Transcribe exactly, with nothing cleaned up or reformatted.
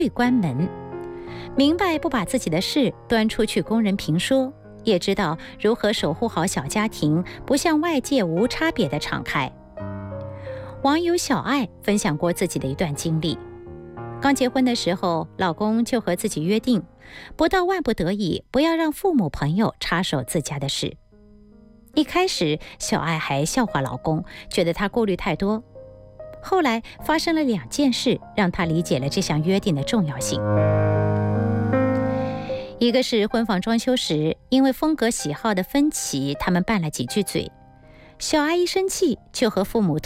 关门，明白不把自己的事端出去供人评说，也知道如何守护好小家庭，不向外界无差别的敞开。网友小爱分享过自己的一段经历，刚结婚的时候，老公就和自己约定，不到万不得已，不要让父母朋友插手自家的事。一开始，小爱还笑话老公，觉得他顾虑太多。后来发生了两件事，让他理解了这项约定的重要性。一个是婚房装修时，因为风格喜好的分歧，他们拌了几句嘴。小爱一生气，就和父母